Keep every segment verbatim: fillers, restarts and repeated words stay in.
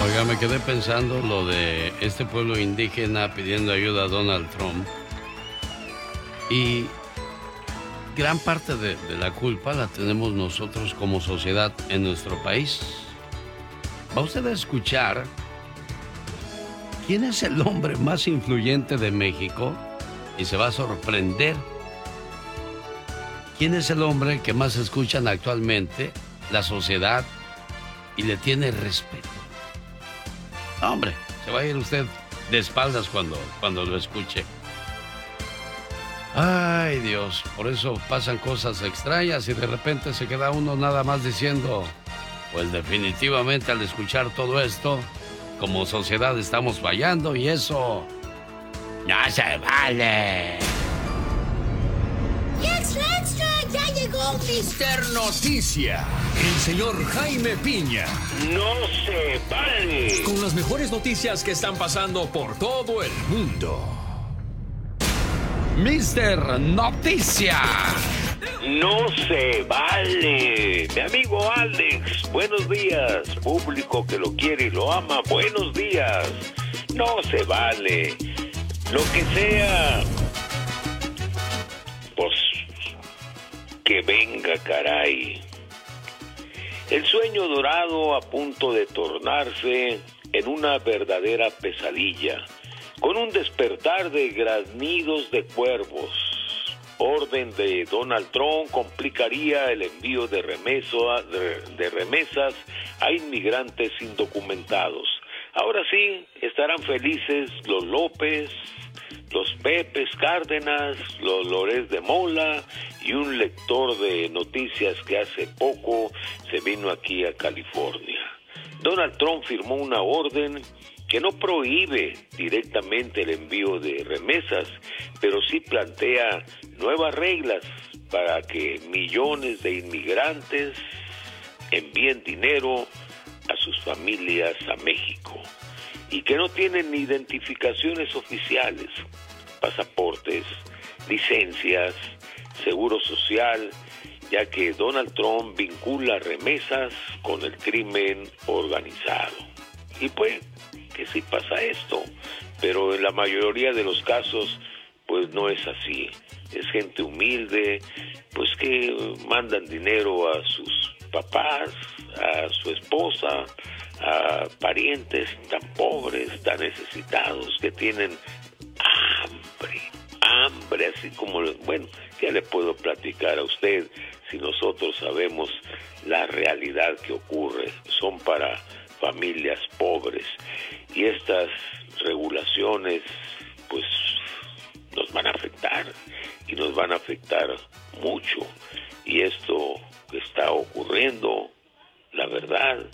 Oiga, me quedé pensando lo de este pueblo indígena pidiendo ayuda a Donald Trump. Y gran parte de, de la culpa la tenemos nosotros como sociedad en nuestro país. Va usted a escuchar quién es el hombre más influyente de México y se va a sorprender. ¿Quién es el hombre que más escuchan actualmente la sociedad y le tiene respeto? Hombre, se va a ir usted de espaldas cuando, cuando lo escuche. Ay, Dios, por eso pasan cosas extrañas y de repente se queda uno nada más diciendo, pues definitivamente al escuchar todo esto, como sociedad estamos fallando y eso no se vale. ¡Extra, extra! ¡Ya llegó mister Noticia! El señor Jaime Piña. ¡No se vale! Con las mejores noticias que están pasando por todo el mundo. mister Noticia. ¡No se vale! Mi amigo Alex, buenos días. Público que lo quiere y lo ama, buenos días. No se vale. Lo que sea, pues que venga, caray. El sueño dorado a punto de tornarse en una verdadera pesadilla, con un despertar de graznidos de cuervos. Orden de Donald Trump complicaría el envío de, remeso, de, de remesas a inmigrantes indocumentados. Ahora sí, estarán felices los López, los Pepes Cárdenas, los Lórez de Mola y un lector de noticias que hace poco se vino aquí a California. Donald Trump firmó una orden que no prohíbe directamente el envío de remesas, pero sí plantea nuevas reglas para que millones de inmigrantes envíen dinero a sus familias a México y que no tienen ni identificaciones oficiales, pasaportes, licencias, seguro social, ya que Donald Trump vincula remesas con el crimen organizado. Y pues que sí pasa esto, pero en la mayoría de los casos pues no es así. Es gente humilde, pues que mandan dinero a sus papás, a su esposa, a parientes tan pobres, tan necesitados, que tienen hambre, hambre, así como, bueno, ¿qué le puedo platicar a usted si nosotros sabemos la realidad que ocurre? Son para familias pobres y estas regulaciones pues nos van a afectar y nos van a afectar mucho, y esto que está ocurriendo, la verdad,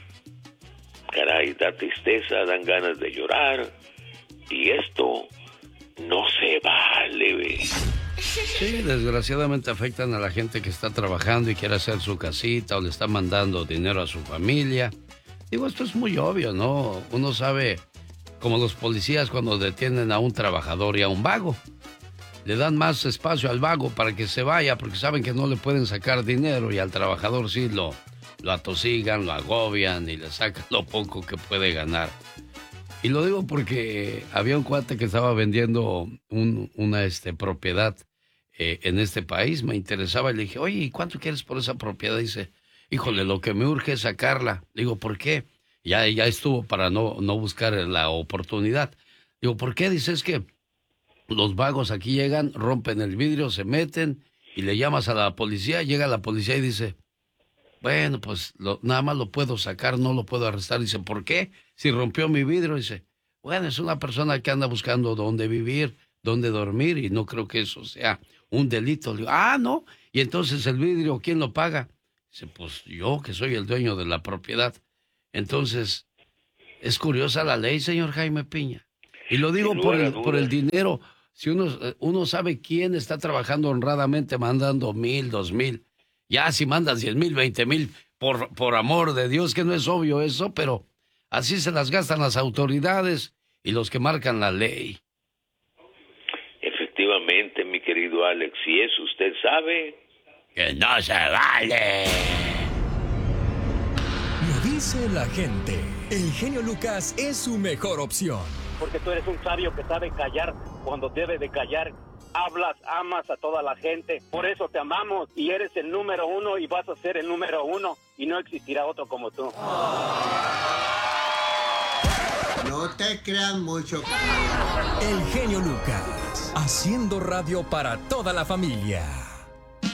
caray, da tristeza, dan ganas de llorar, y esto no se vale, ¿ve? Sí, desgraciadamente afectan a la gente que está trabajando y quiere hacer su casita o le está mandando dinero a su familia. Digo, esto es muy obvio, ¿no? Uno sabe, como los policías cuando detienen a un trabajador y a un vago, le dan más espacio al vago para que se vaya porque saben que no le pueden sacar dinero, y al trabajador sí lo, lo atosigan, lo agobian y le sacan lo poco que puede ganar. Y lo digo porque había un cuate que estaba vendiendo un, una este, propiedad eh, en este país, me interesaba y le dije, oye, ¿y cuánto quieres por esa propiedad? Dice, híjole, lo que me urge es sacarla. Digo, ¿por qué? Ya, ya estuvo para no, no buscar la oportunidad. Digo, ¿por qué? Dice, es que los vagos aquí llegan, rompen el vidrio, se meten y le llamas a la policía, llega la policía y dice, bueno, pues lo, nada más lo puedo sacar, no lo puedo arrestar. Dice, ¿por qué? Si rompió mi vidrio. Dice, bueno, es una persona que anda buscando dónde vivir, dónde dormir, y no creo que eso sea un delito. Le digo, ah, no, y entonces el vidrio, ¿quién lo paga? Dice, pues yo, que soy el dueño de la propiedad. Entonces, es curiosa la ley, señor Jaime Piña. Y lo digo por el, por el dinero. Si uno, uno sabe quién está trabajando honradamente mandando mil, dos mil, ya si mandas diez mil, veinte mil, por, por amor de Dios, que no es obvio eso, pero así se las gastan las autoridades y los que marcan la ley. Efectivamente, mi querido Alex, y eso usted sabe que no se vale. Lo Dice la gente, el genio Lucas es su mejor opción. Porque tú eres un sabio que sabe callar cuando debe de callar. Hablas, amas a toda la gente, por eso te amamos y eres el número uno y vas a ser el número uno y no existirá otro como tú. No te creas mucho. El genio Lucas, haciendo radio para toda la familia.